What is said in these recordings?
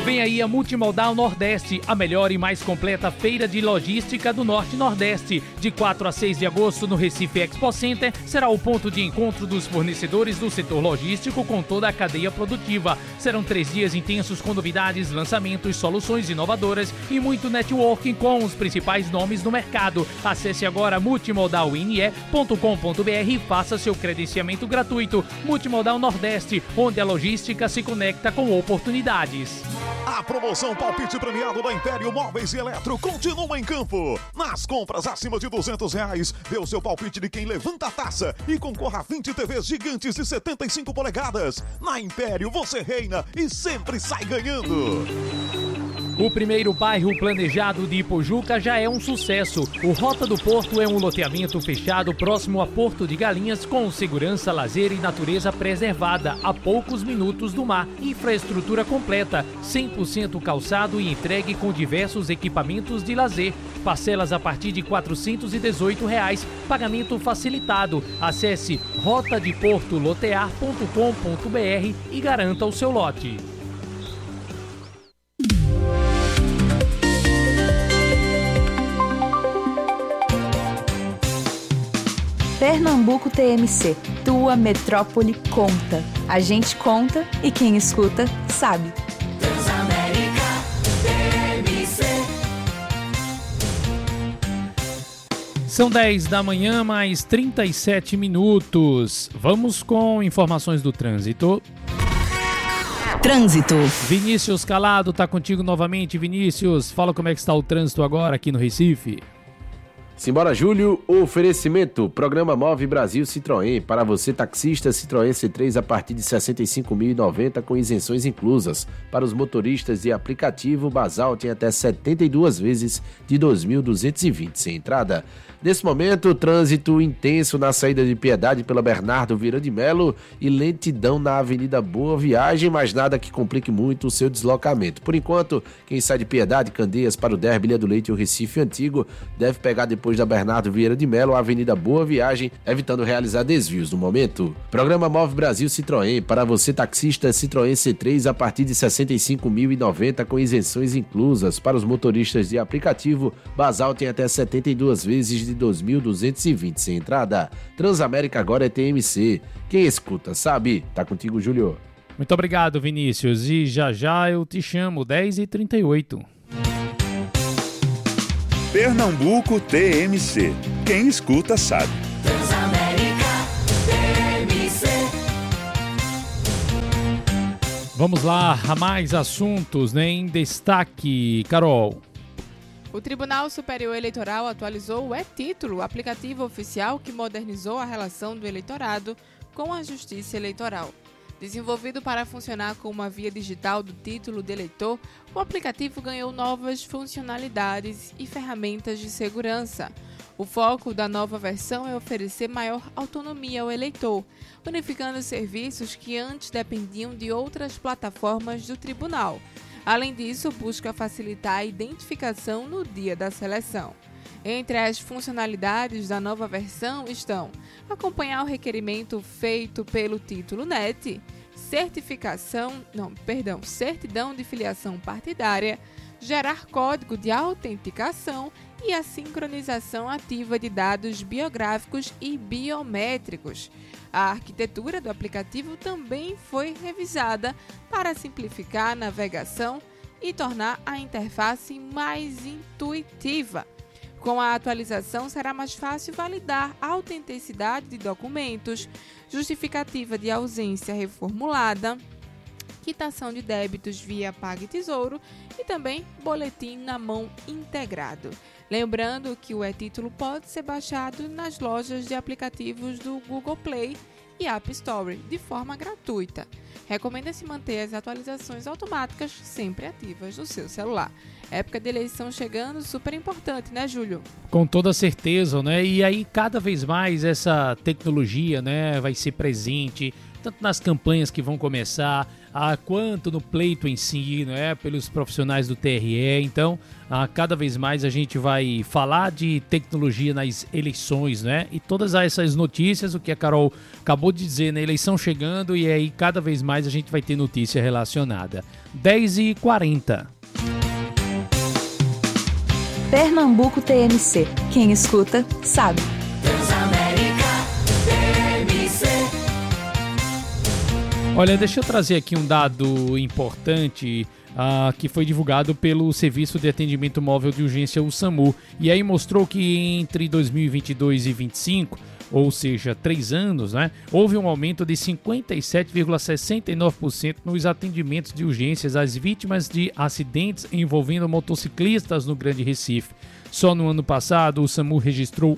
Vem aí a Multimodal Nordeste, a melhor e mais completa feira de logística do Norte e Nordeste. De 4 a 6 de agosto no Recife Expo Center, será o ponto de encontro dos fornecedores do setor logístico com toda a cadeia produtiva. Serão 3 dias intensos com novidades, lançamentos, soluções inovadoras e muito networking com os principais nomes do mercado. Acesse agora multimodalne.com.br e faça seu credenciamento gratuito. Multimodal Nordeste, onde a logística se conecta com oportunidades. A promoção Palpite Premiado da Império Móveis e Eletro continua em campo. Nas compras acima de R$200, dê o seu palpite de quem levanta a taça e concorra a 20 TVs gigantes de 75 polegadas. Na Império você reina e sempre sai ganhando. O primeiro bairro planejado de Ipojuca já é um sucesso. O Rota do Porto é um loteamento fechado próximo a Porto de Galinhas com segurança, lazer e natureza preservada a poucos minutos do mar. Infraestrutura completa, 100% calçado e entregue com diversos equipamentos de lazer. Parcelas a partir de R$ 418, pagamento facilitado. Acesse rotadeportolotear.com.br e garanta o seu lote. Pernambuco TMC, tua metrópole conta. A gente conta e quem escuta sabe. Transamérica TMC. São 10 da manhã, mais 37 minutos. Vamos com informações do trânsito. Trânsito. Vinícius Calado tá contigo novamente. Vinícius, fala como é que está o trânsito agora aqui no Recife. Simbora, Júlio. Oferecimento. Programa Move Brasil Citroën. Para você, taxista, Citroën C3 a partir de R$ 65.090 com isenções inclusas. Para os motoristas de aplicativo, Basal tem até 72 vezes de 2.220 sem entrada. Nesse momento, trânsito intenso na saída de Piedade pela Bernardo Vieira de Melo e lentidão na Avenida Boa Viagem, mas nada que complique muito o seu deslocamento. Por enquanto, quem sai de Piedade, Candeias para o Derby, Ilha do Leite e o Recife Antigo deve pegar depois da Bernardo Vieira de Melo a Avenida Boa Viagem, evitando realizar desvios no momento. Programa Move Brasil Citroën. Para você, taxista, Citroën C3 a partir de R$ 65.090 com isenções inclusas. Para os motoristas de aplicativo, Basal tem até 72 vezes de 2.220 sem entrada. Transamérica agora é TMC. Quem escuta sabe. Tá contigo, Júlio. Muito obrigado, Vinícius. E já eu te chamo, 10h38. Pernambuco TMC. Quem escuta sabe. Transamérica TMC. Vamos lá, a mais assuntos, né, em destaque. Carol. O Tribunal Superior Eleitoral atualizou o e-Título, aplicativo oficial que modernizou a relação do eleitorado com a Justiça Eleitoral. Desenvolvido para funcionar como uma via digital do título de eleitor, o aplicativo ganhou novas funcionalidades e ferramentas de segurança. O foco da nova versão é oferecer maior autonomia ao eleitor, unificando serviços que antes dependiam de outras plataformas do tribunal. Além disso, busca facilitar a identificação no dia da seleção. Entre as funcionalidades da nova versão estão acompanhar o requerimento feito pelo título NET, certidão de filiação partidária, gerar código de autenticação e a sincronização ativa de dados biográficos e biométricos. A arquitetura do aplicativo também foi revisada para simplificar a navegação e tornar a interface mais intuitiva. Com a atualização, será mais fácil validar a autenticidade de documentos, justificativa de ausência reformulada, quitação de débitos via PagTesouro e também boletim na mão integrado. Lembrando que o e-Título pode ser baixado nas lojas de aplicativos do Google Play e App Store de forma gratuita. Recomenda-se manter as atualizações automáticas sempre ativas no seu celular. Época de eleição chegando, super importante, né, Júlio? Com toda certeza, né? E aí cada vez mais essa tecnologia, né, vai ser presente tanto nas campanhas que vão começar, quanto no pleito em si, né, pelos profissionais do TRE. Então, cada vez mais a gente vai falar de tecnologia nas eleições, né? E todas essas notícias, o que a Carol acabou de dizer, né? Eleição chegando, e aí cada vez mais a gente vai ter notícia relacionada. 10h40. Pernambuco TMC. Quem escuta, sabe. Transamérica TMC. Olha, deixa eu trazer aqui um dado importante que foi divulgado pelo Serviço de Atendimento Móvel de Urgência, o SAMU. E aí mostrou que entre 2022 e 2025, ou seja, 3 anos, né, houve um aumento de 57,69% nos atendimentos de urgências às vítimas de acidentes envolvendo motociclistas no Grande Recife. Só no ano passado, o SAMU registrou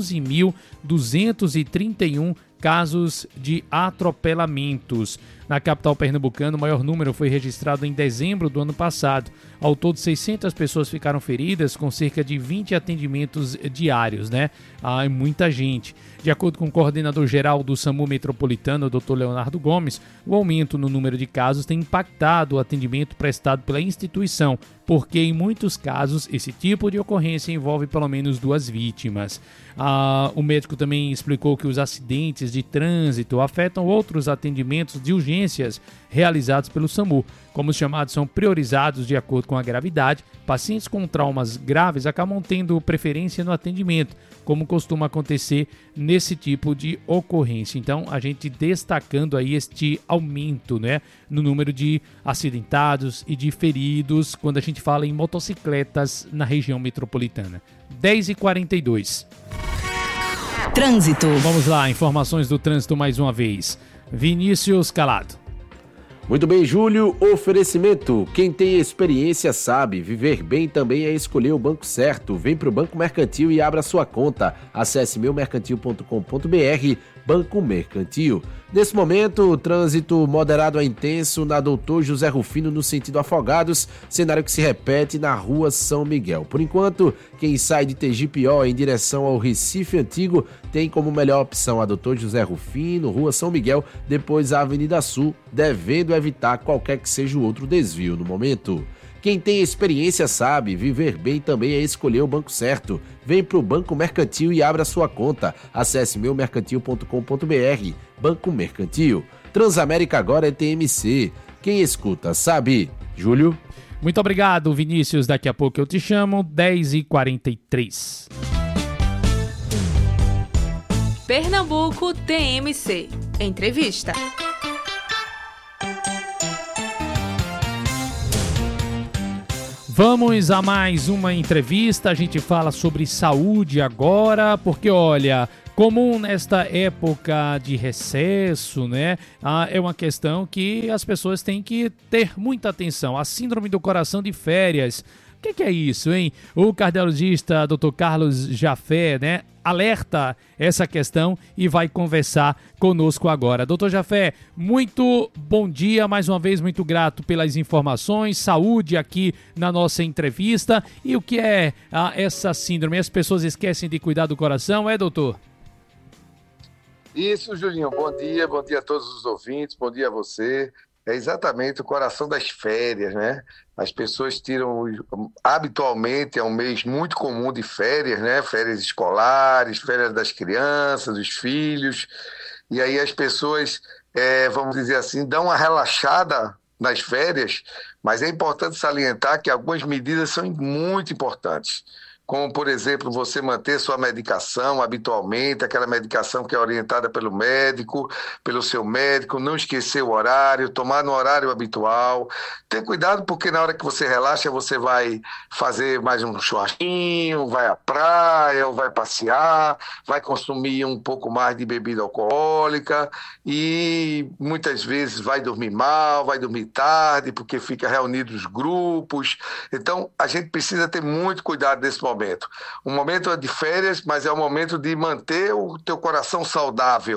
11.231 casos de atropelamentos. Na capital pernambucana, o maior número foi registrado em dezembro do ano passado. Ao todo, 600 pessoas ficaram feridas, com cerca de 20 atendimentos diários, né? É muita gente. De acordo com o coordenador-geral do SAMU Metropolitano, o Dr. Leonardo Gomes, o aumento no número de casos tem impactado o atendimento prestado pela instituição, porque em muitos casos esse tipo de ocorrência envolve pelo menos 2 vítimas. O médico também explicou que os acidentes de trânsito afetam outros atendimentos de urgências realizados pelo SAMU. Como os chamados são priorizados de acordo com a gravidade, pacientes com traumas graves acabam tendo preferência no atendimento, como costuma acontecer nesse tipo de ocorrência. Então, a gente destacando aí este aumento, né, no número de acidentados e de feridos quando a gente fala em motocicletas na região metropolitana. 10h42. Trânsito. Vamos lá, informações do trânsito mais uma vez. Vinícius Calado. Muito bem, Júlio. Oferecimento. Quem tem experiência sabe. Viver bem também é escolher o banco certo. Vem para o Banco Mercantil e abra sua conta. Acesse meumercantil.com.br. Banco Mercantil. Nesse momento, o trânsito moderado a intenso na Doutor José Rufino no sentido Afogados, cenário que se repete na Rua São Miguel. Por enquanto, quem sai de Tegipió em direção ao Recife Antigo tem como melhor opção a Doutor José Rufino, Rua São Miguel, depois a Avenida Sul, devendo evitar qualquer que seja o outro desvio no momento. Quem tem experiência sabe, viver bem também é escolher o banco certo. Vem para o Banco Mercantil e abra sua conta. Acesse meumercantil.com.br. Banco Mercantil. Transamérica agora é TMC. Quem escuta sabe. Júlio? Muito obrigado, Vinícius. Daqui a pouco eu te chamo. 10h43. Pernambuco TMC. Entrevista. Vamos a mais uma entrevista. A gente fala sobre saúde agora, porque olha, comum nesta época de recesso, né? É uma questão que as pessoas têm que ter muita atenção. A síndrome do coração de férias. O que é isso, hein? O cardiologista Dr. Carlos Jafé, né, alerta essa questão e vai conversar conosco agora. Dr. Jafé, muito bom dia, mais uma vez muito grato pelas informações, saúde aqui na nossa entrevista. E o que é essa síndrome? As pessoas esquecem de cuidar do coração, doutor? Isso, Julinho, bom dia a todos os ouvintes, bom dia a você. É exatamente o coração das férias, né? As pessoas tiram, habitualmente, é um mês muito comum de férias, né? Férias escolares, férias das crianças, dos filhos. E aí as pessoas, vamos dizer assim, dão uma relaxada nas férias, mas é importante salientar que algumas medidas são muito importantes. Como, por exemplo, você manter sua medicação habitualmente, aquela medicação que é orientada pelo médico, pelo seu médico, não esquecer o horário, tomar no horário habitual. Ter cuidado porque na hora que você relaxa, você vai fazer mais um churrasquinho, vai à praia, ou vai passear, vai consumir um pouco mais de bebida alcoólica e muitas vezes vai dormir mal, vai dormir tarde, porque fica reunido os grupos. Então, a gente precisa ter muito cuidado nesse momento. Um momento é de férias, mas é o momento de manter o teu coração saudável.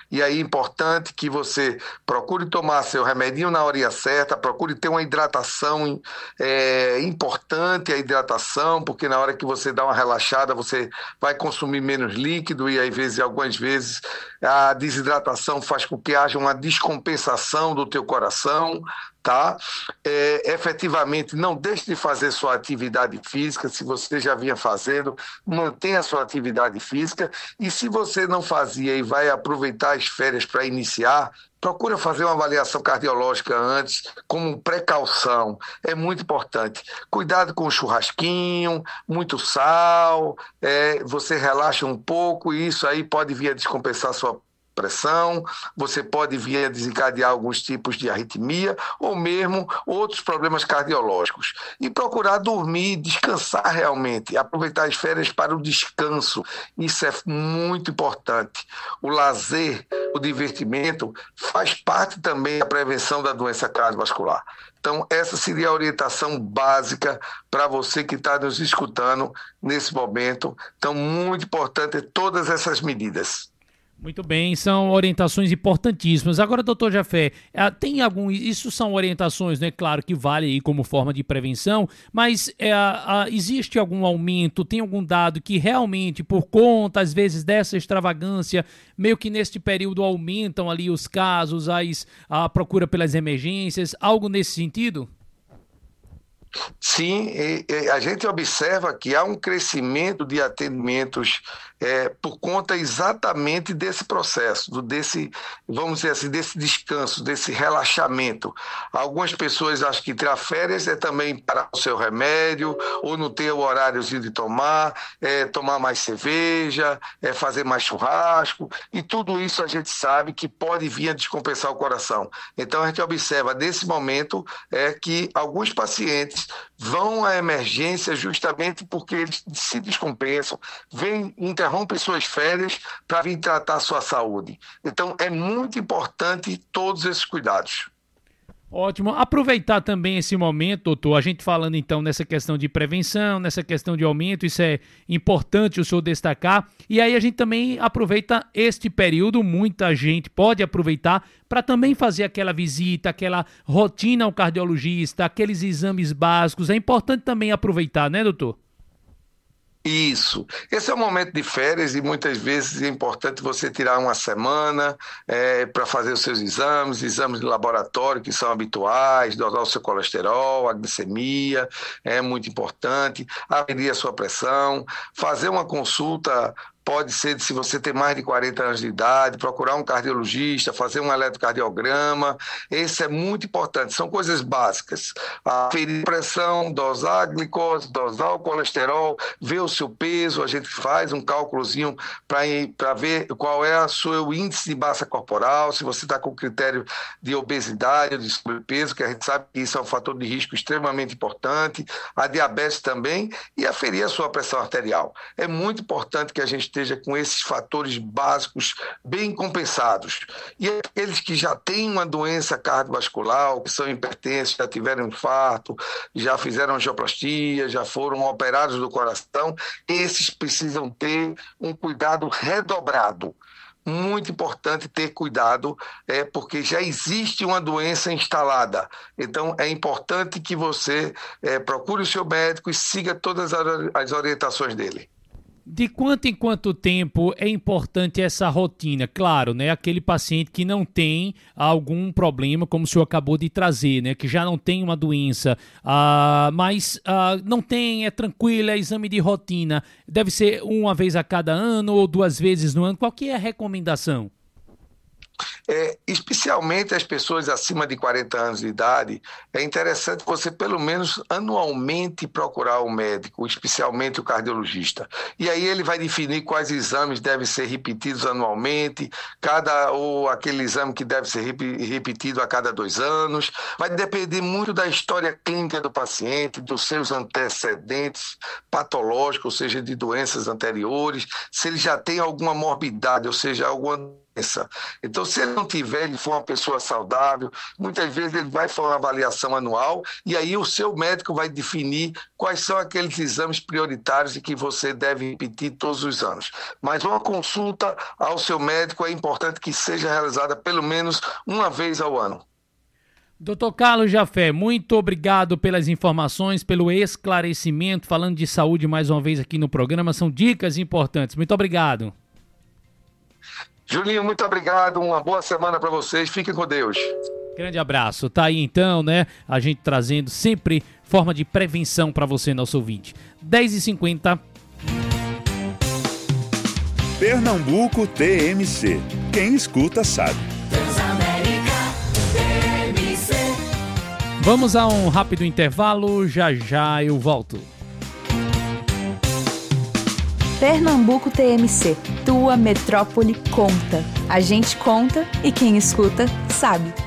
E aí é importante que você procure tomar seu remedinho na hora certa, procure ter uma hidratação, importante a hidratação, porque na hora que você dá uma relaxada, você vai consumir menos líquido e algumas vezes a desidratação faz com que haja uma descompensação do teu coração, tá? Efetivamente, não deixe de fazer sua atividade física. Se você já vinha fazendo, mantenha a sua atividade física, e se você não fazia e vai aproveitar as férias para iniciar, procura fazer uma avaliação cardiológica antes, como precaução. É muito importante. Cuidado com o churrasquinho, muito sal, você relaxa um pouco, e isso aí pode vir a descompensar a sua pressão, você pode vir a desencadear alguns tipos de arritmia ou mesmo outros problemas cardiológicos. E procurar dormir, descansar realmente, aproveitar as férias para o descanso. Isso é muito importante. O lazer, o divertimento faz parte também da prevenção da doença cardiovascular. Então, essa seria a orientação básica para você que está nos escutando nesse momento. Então, muito importante todas essas medidas. Muito bem, são orientações importantíssimas. Agora, doutor Jafé, isso são orientações, né? Claro que vale aí como forma de prevenção, mas existe algum aumento, tem algum dado que realmente, por conta, às vezes, dessa extravagância, meio que neste período aumentam ali os casos, a procura pelas emergências, algo nesse sentido? Sim, a gente observa que há um crescimento de atendimentos por conta exatamente desse processo, vamos dizer assim, desse descanso, desse relaxamento. Algumas pessoas acham que tirar férias é também parar o seu remédio, ou não ter o horáriozinho de tomar mais cerveja, fazer mais churrasco, e tudo isso a gente sabe que pode vir a descompensar o coração. Então a gente observa nesse momento que alguns pacientes vão à emergência justamente porque eles se descompensam, interrompem suas férias para vir tratar a sua saúde. Então, é muito importante todos esses cuidados. Ótimo. Aproveitar também esse momento, doutor, a gente falando então nessa questão de prevenção, nessa questão de aumento, isso é importante o senhor destacar. E aí a gente também aproveita este período, muita gente pode aproveitar para também fazer aquela visita, aquela rotina ao cardiologista, aqueles exames básicos. É importante também aproveitar, né, doutor? Isso. Esse é um momento de férias e muitas vezes é importante você tirar uma semana para fazer os seus exames de laboratório que são habituais, dosar o seu colesterol, a glicemia, é muito importante, aferir a sua pressão, fazer uma consulta. Pode ser, se você tem mais de 40 anos de idade, procurar um cardiologista, fazer um eletrocardiograma. Esse é muito importante, são coisas básicas. Aferir a pressão, dosar a glicose, dosar o colesterol, ver o seu peso. A gente faz um cálculozinho para ver qual é o seu índice de massa corporal, se você está com critério de obesidade ou de sobrepeso, que a gente sabe que isso é um fator de risco extremamente importante. A diabetes também, e aferir a sua pressão arterial. É muito importante que a gente esteja com esses fatores básicos bem compensados. E aqueles que já têm uma doença cardiovascular, ou que são hipertensos, já tiveram infarto, já fizeram angioplastia, já foram operados do coração, esses precisam ter um cuidado redobrado. Muito importante ter cuidado, porque já existe uma doença instalada. Então, é importante que você procure o seu médico e siga todas as orientações dele. De quanto em quanto tempo é importante essa rotina? Claro, né? Aquele paciente que não tem algum problema, como o senhor acabou de trazer, né? Que já não tem uma doença, mas não tem, é tranquilo, é exame de rotina. Deve ser uma vez a cada ano ou 2 vezes no ano. Qual que é a recomendação? Especialmente as pessoas acima de 40 anos de idade, é interessante você pelo menos anualmente procurar o médico, especialmente o cardiologista. E aí ele vai definir quais exames devem ser repetidos anualmente, ou aquele exame que deve ser repetido a cada 2 anos. Vai depender muito da história clínica do paciente, dos seus antecedentes patológicos, ou seja, de doenças anteriores, se ele já tem alguma morbidade, ou seja, alguma doença. Então, se ele não tiver, ele for uma pessoa saudável, muitas vezes ele vai fazer uma avaliação anual e aí o seu médico vai definir quais são aqueles exames prioritários e que você deve repetir todos os anos. Mas uma consulta ao seu médico é importante que seja realizada pelo menos uma vez ao ano. Dr. Carlos Jafé, muito obrigado pelas informações, pelo esclarecimento, falando de saúde mais uma vez aqui no programa, são dicas importantes. Muito obrigado. Julinho, muito obrigado, uma boa semana para vocês, fiquem com Deus. Grande abraço, tá aí então, né, a gente trazendo sempre forma de prevenção para você, nosso ouvinte. 10h50. Pernambuco TMC, quem escuta sabe. Vamos a um rápido intervalo, já eu volto. Pernambuco TMC, tua metrópole conta. A gente conta e quem escuta sabe.